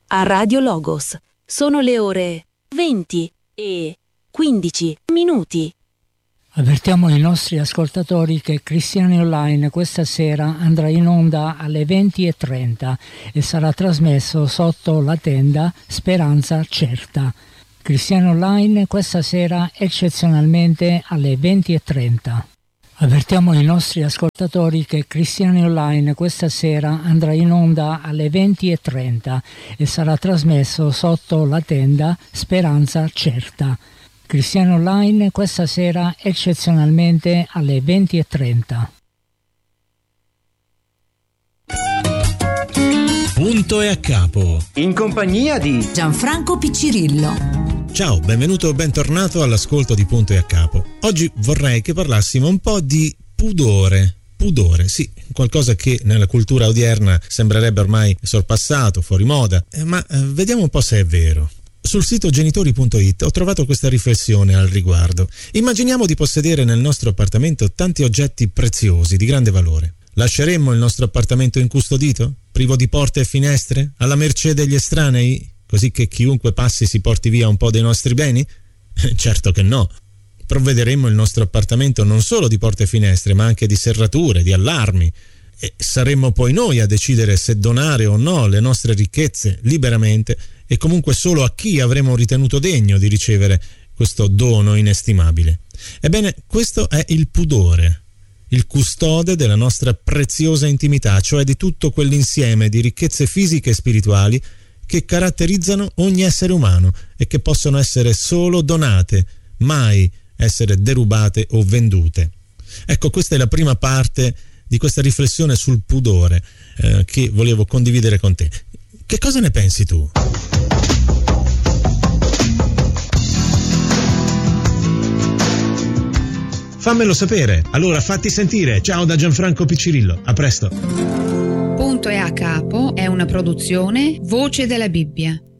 a Radio Logos. Sono le ore 20 e 15 minuti. Avvertiamo i nostri ascoltatori che Cristiani Online questa sera andrà in onda alle 20:30 e sarà trasmesso sotto la tenda Speranza Certa. Cristiani Online questa sera eccezionalmente alle 20:30. Avvertiamo i nostri ascoltatori che Cristiani Online questa sera andrà in onda alle 20:30 e sarà trasmesso sotto la tenda Speranza Certa. Cristiani Online questa sera eccezionalmente alle 20:30. Punto e a capo. In compagnia di Gianfranco Piccirillo. Ciao, benvenuto o bentornato all'ascolto di Punto e a Capo. Oggi vorrei che parlassimo un po' di pudore. Pudore, sì, qualcosa che nella cultura odierna sembrerebbe ormai sorpassato, fuori moda, ma vediamo un po' se è vero. Sul sito genitori.it ho trovato questa riflessione al riguardo. Immaginiamo di possedere nel nostro appartamento tanti oggetti preziosi, di grande valore. Lasceremmo il nostro appartamento incustodito? Privo di porte e finestre? Alla mercé degli estranei? Così che chiunque passi si porti via un po' dei nostri beni? Certo che no. Provvederemmo il nostro appartamento non solo di porte e finestre, ma anche di serrature, di allarmi. E saremmo poi noi a decidere se donare o no le nostre ricchezze liberamente e comunque solo a chi avremmo ritenuto degno di ricevere questo dono inestimabile. Ebbene, questo è il pudore, il custode della nostra preziosa intimità, cioè di tutto quell'insieme di ricchezze fisiche e spirituali che caratterizzano ogni essere umano e che possono essere solo donate, mai essere derubate o vendute. Ecco, questa è la prima parte di questa riflessione sul pudore che volevo condividere con te. Che cosa ne pensi tu? Fammelo sapere, allora fatti sentire. Ciao da Gianfranco Piccirillo, a presto. Punto e a capo è una produzione Voce della Bibbia.